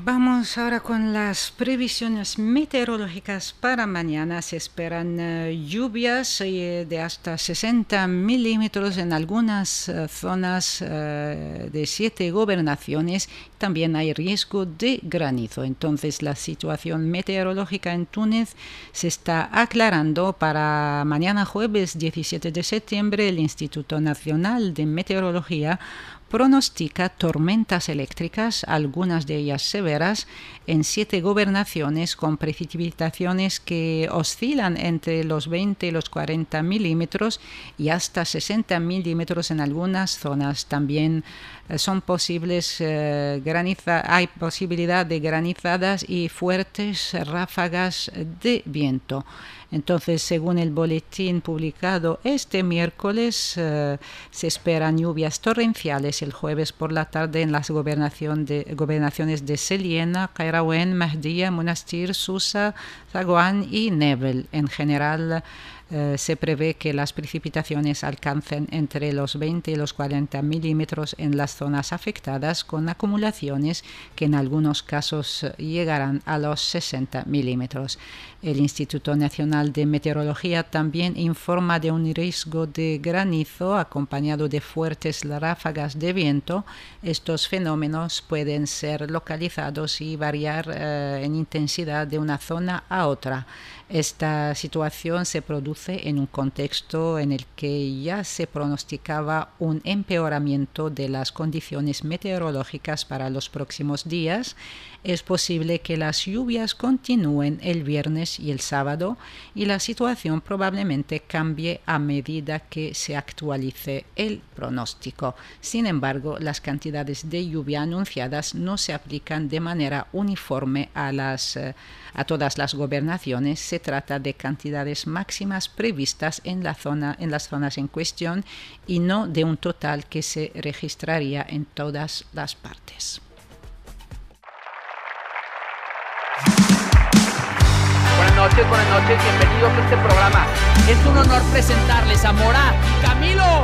Vamos ahora con las previsiones meteorológicas para mañana. Se esperan lluvias de hasta 60 milímetros en algunas zonas de 7 gobernaciones. También hay riesgo de granizo. Entonces la situación meteorológica en Túnez se está aclarando. Para mañana jueves 17 de septiembre el Instituto Nacional de Meteorología pronostica tormentas eléctricas, algunas de ellas severas, en 7 gobernaciones con precipitaciones que oscilan entre los 20 y los 40 milímetros y hasta 60 milímetros en algunas zonas. También son posibles hay posibilidad de granizadas y fuertes ráfagas de viento. Entonces, según el boletín publicado este miércoles, se esperan lluvias torrenciales el jueves por la tarde en las gobernaciones de Seliena, Qairawen, Mahdia, Monastir, Susa, Zaghouan y Nebel. En general, se prevé que las precipitaciones alcancen entre los 20 y los 40 milímetros en las zonas afectadas, con acumulaciones que en algunos casos llegarán a los 60 milímetros. El Instituto Nacional de Meteorología también informa de un riesgo de granizo acompañado de fuertes ráfagas de viento. Estos fenómenos pueden ser localizados y variar en intensidad de una zona a otra. Esta situación se produce en un contexto en el que ya se pronosticaba un empeoramiento de las condiciones meteorológicas para los próximos días. Es posible que las lluvias continúen el viernes y el sábado y la situación probablemente cambie a medida que se actualice el pronóstico. Sin embargo, las cantidades de lluvia anunciadas no se aplican de manera uniforme a todas las gobernaciones. Se trata de cantidades máximas previstas en las zonas en cuestión y no de un total que se registraría en todas las partes. Buenas noches, bienvenidos a este programa. Es un honor presentarles a Mora y Camilo.